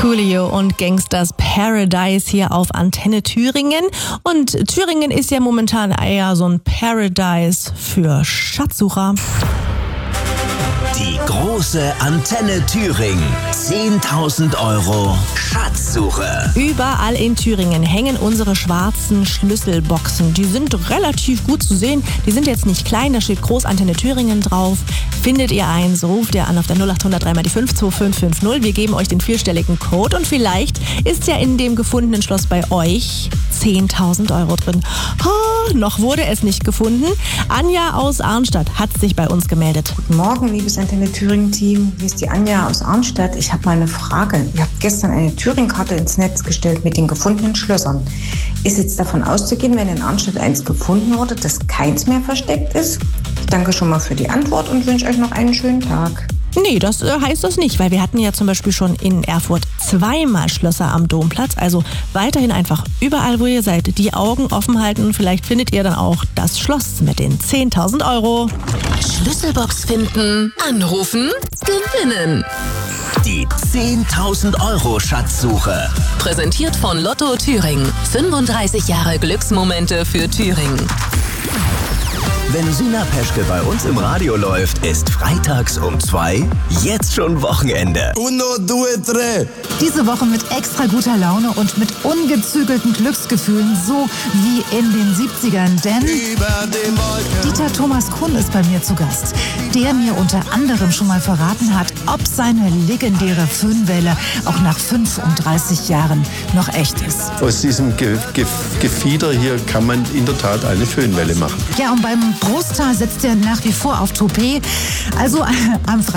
Coolio und Gangsters Paradise hier auf Antenne Thüringen. Und Thüringen ist ja momentan eher so ein Paradise für Schatzsucher. Die große Antenne Thüringen. 10.000 Euro Schatzsuche. Überall in Thüringen hängen unsere schwarzen Schlüsselboxen. Die sind relativ gut zu sehen. Die sind jetzt nicht klein, da steht groß Antenne Thüringen drauf. Findet ihr eins, ruft ihr an auf der 0800 3 mal die 5 2550. Wir geben euch den 4-stelligen Code und vielleicht ist ja in dem gefundenen Schloss bei euch 10.000 Euro drin. Noch wurde es nicht gefunden. Anja aus Arnstadt hat sich bei uns gemeldet. Guten Morgen, liebes Antenne Thüringen-Team. Hier ist die Anja aus Arnstadt. Ich habe mal eine Frage. Ihr habt gestern eine Thüringen-Karte ins Netz gestellt mit den gefundenen Schlössern. Ist jetzt davon auszugehen, wenn in Arnstadt eins gefunden wurde, dass keins mehr versteckt ist? Ich danke schon mal für die Antwort und wünsche euch noch einen schönen Tag. Nee, das heißt das nicht, weil wir hatten ja zum Beispiel schon in Erfurt zweimal Schlösser am Domplatz. Also weiterhin einfach überall, wo ihr seid, die Augen offen halten. Vielleicht findet ihr dann auch das Schloss mit den 10.000 Euro. Schlüsselbox finden, anrufen, gewinnen. Die 10.000 Euro Schatzsuche. Präsentiert von Lotto Thüringen. 35 Jahre Glücksmomente für Thüringen. Wenn Sina Peschke bei uns im Radio läuft, ist freitags um 2 jetzt schon Wochenende. Uno, due, tre. Diese Woche mit extra guter Laune und mit ungezügelten Glücksgefühlen, so wie in den 70ern. Denn Über den Wolken. Dieter Thomas Kuhn ist bei mir zu Gast, der mir unter anderem schon mal verraten hat, ob seine legendäre Föhnwelle auch nach 35 Jahren noch echt ist. Aus diesem Gefieder hier kann man in der Tat eine Föhnwelle machen. Ja, und beim Brusthaar setzt er nach wie vor auf Toupet. Also am